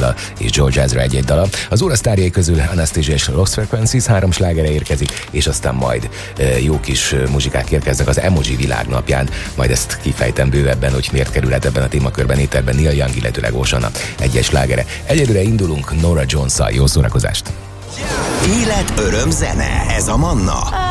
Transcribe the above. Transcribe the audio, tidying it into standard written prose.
dal és George Ezra egy dala. Az óra sztárjai közül Anastasia és Lost Frequencies 3 slágere érkezik, és aztán majd jó kis muzsikák érkeznek az emoji világnapján. Majd ezt kifejtem bővebben, hogy miért kerülhet ebben a témakörben éterben Neil Young, illetőleg Ocean egyes slágere. Egyelőre indulunk Norah Jones-szal. Jó szórakozást! Élet, öröm, zene. Ez a Manna.